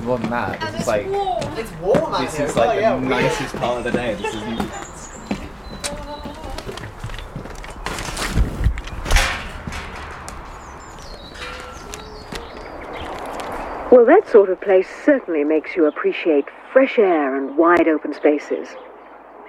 more than that. This is like It's warm out this here. is like yeah, the nicest part of the day. This is. Well, that sort of place certainly makes you appreciate fresh air and wide open spaces.